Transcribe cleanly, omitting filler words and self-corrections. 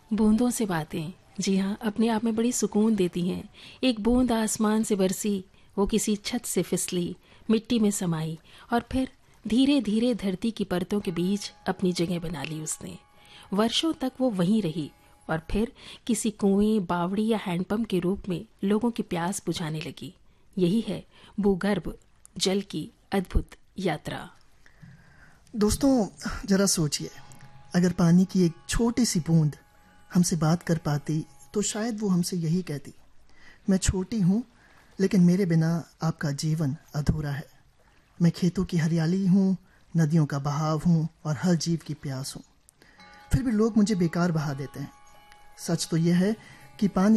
बूंदों से बातें, जी हाँ, अपने आप में बड़ी सुकून देती हैं। एक बूंद आसमान से बरसी, वो किसी छत से फिसली, मिट्टी में समाई और फिर धीरे धीरे धरती की परतों के बीच अपनी जगह बना ली उसने। वर्षों तक वो वहीं रही और फिर किसी कुएं, बावड़ी या हैंडपंप के रूप में लोगों की प्यास बुझाने लगी। यही है भूगर्भ जल की अद्भुत यात्रा। दोस्तों, जरा सोचिए, अगर पानी की एक छोटी सी बूंद हमसे बात कर पाती तो शायद वो हमसे यही कहती, मैं छोटी हूँ लेकिन मेरे बिना आपका जीवन अधूरा है। मैं खेतों की हरियाली हूँ, नदियों का बहाव हूँ और हर जीव की प्यास हूँ। फिर भी लोग मुझे बेकार बहा देते हैं। सच तो यह है कि पानी